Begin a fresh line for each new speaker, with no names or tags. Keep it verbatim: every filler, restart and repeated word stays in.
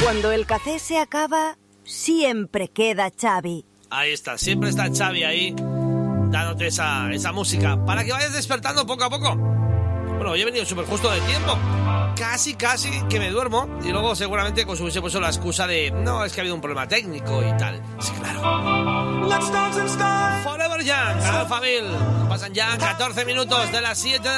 Cuando el café se acaba, siempre queda Xavi.
Ahí está, siempre está Xavi ahí, dándote esa, esa música, para que vayas despertando poco a poco. Bueno, hoy he venido súper justo de tiempo. Casi, casi que me duermo. Y luego seguramente pues hubiese puesto la excusa de no, es que ha habido un problema técnico y tal. Sí, claro. Forever Young, Alphaville. Pasan ya catorce minutos de las siete de